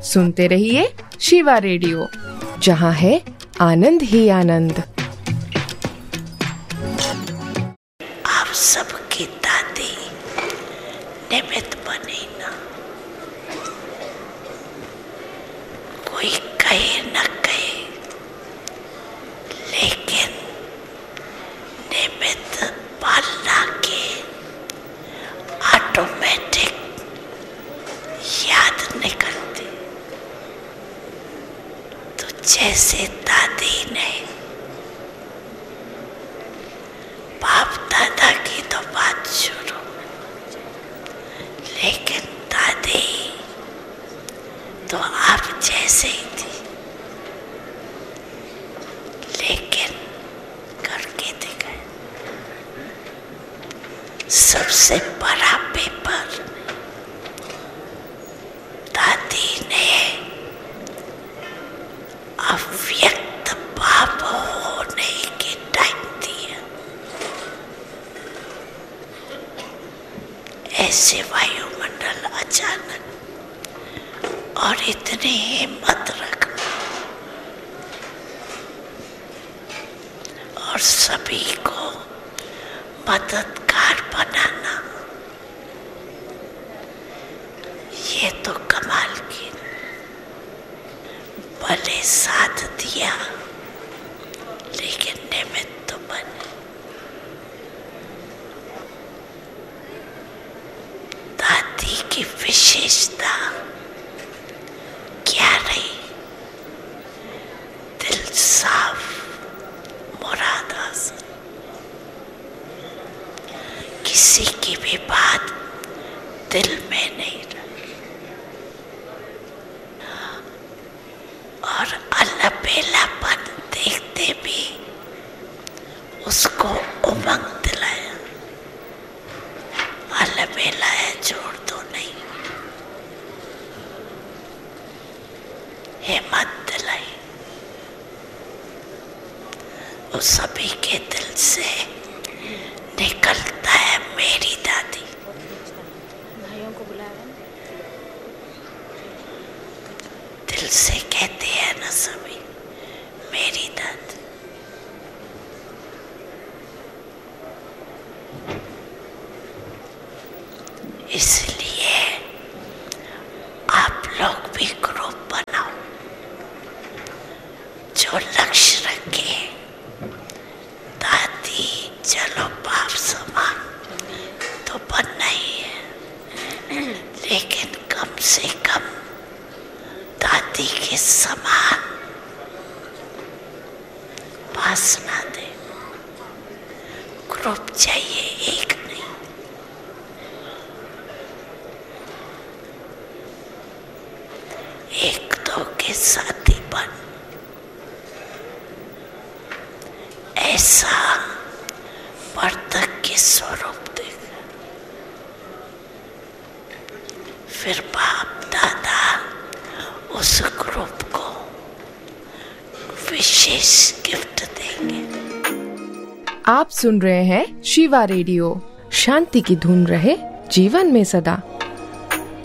सुनते रहिए शिवा रेडियो, जहाँ है आनंद ही आनंद। आप सबकी दादी निमित्त बनी ना, कोई कहे न कहे, लेकिन निमित्त पालना के ऑटोमेटिक याद निकलती। तो जैसे दादी ने बाप दादा की तो बात शुरू, लेकिन दादी तो आप जैसे ही थी, लेकिन करके दिखाए। सबसे बड़ा पेपर दादी ने अव्यक्त भाव होने के टाइम दिया। ऐसे वायुमंडल अचानक और इतनी हिम्मत रखना और सभी को मददगार बनाना, ये तो कमाल की। भले साथ दिया, लेकिन निमित्त तो बने। दादी की विशेषता क्या रही? दिल साफ, मुराद हासिल। किसी की भी बात दिल में नहीं रही और अलबेलापन देखते भी उसको उमंग दिलाया। अलबेला है, जोड़ दो नहीं, हिम्मत दिलाई। वो सभी के दिल से निकलता है मेरी दादी। भाइयों को बुला रहे हैं। दिल से कहते हैं ना सभी, मेरी दादी। इसलिए आप लोग भी ग्रुप बनाओ जो लक्ष्य रखे। दादी चलो बाप समान तो बनना ही है, लेकिन कम से कम दादी के समान वासना दे। ग्रुप चाहिए, एक नहीं। एक दो के साथी बन, ऐसा वर्तक के स्वरूप देगा। फिर बाप दादा उस ग्रुप को विशेष गिफ्ट देंगे। आप सुन रहे हैं शिवा रेडियो, शांति की धुन रहे जीवन में सदा।